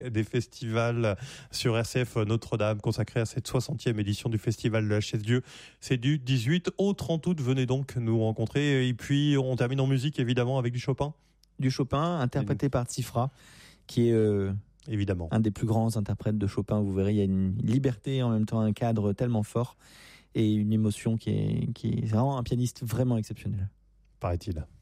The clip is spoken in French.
des festivals sur RCF Notre-Dame consacré à cette 60e édition du Festival de la Chaise-Dieu. C'est du 18 au 30 août. Venez donc nous rencontrer. Et puis, on termine en musique, évidemment, avec du Chopin. Du Chopin, interprété par Tsifra, qui est évidemment un des plus grands interprètes de Chopin. Vous verrez, il y a une liberté et en même temps un cadre tellement fort et une émotion qui est vraiment un pianiste vraiment exceptionnel. Paraît-il.